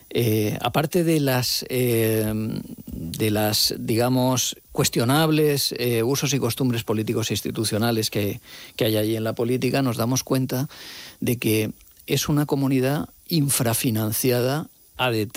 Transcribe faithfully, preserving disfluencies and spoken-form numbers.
eh, aparte de las, eh, de las, digamos, cuestionables eh, usos y costumbres políticos e institucionales que, que hay allí en la política, nos damos cuenta de que es una comunidad infrafinanciada a de